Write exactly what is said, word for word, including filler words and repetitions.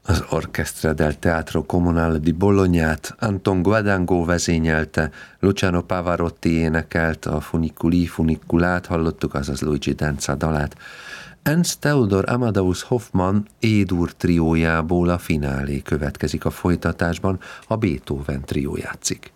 Az Orchestra del Teatro Comunale di Bolognát Anton Guadango vezényelte, Luciano Pavarotti énekelt, a Funiculi Funiculát hallottuk, azaz Luigi Denza dalát. Ernst Theodor Amadeus Hoffmann E-dur triójából a finálé következik a folytatásban, a Beethoven trió játszik.